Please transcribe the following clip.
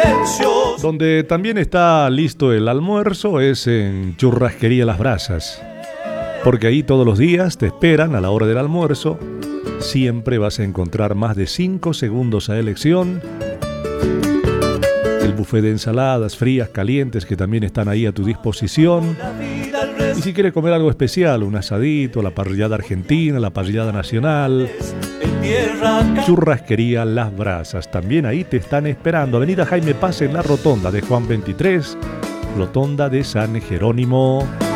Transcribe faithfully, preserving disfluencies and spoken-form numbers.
silencios. Donde también está listo el almuerzo es en Churrasquería Las Brasas, porque ahí todos los días te esperan a la hora del almuerzo. Siempre vas a encontrar más de cinco segundos a elección. El buffet de ensaladas frías, calientes, que también están ahí a tu disposición. Y si quieres comer algo especial, un asadito, la parrillada argentina, la parrillada nacional. Churrasquería Las Brasas, también ahí te están esperando. Avenida Jaime Paz en la rotonda de Juan veintitrés, rotonda de San Jerónimo.